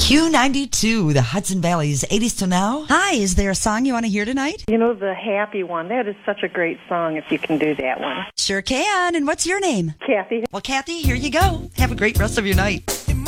Q92, the Hudson Valley's 80s to now. Hi, is there a song you want to hear tonight? You know, the happy one. That is such a great song if you can do that one. Sure can. And what's your name? Kathy. Well, Kathy, here you go. Have a great rest of your night.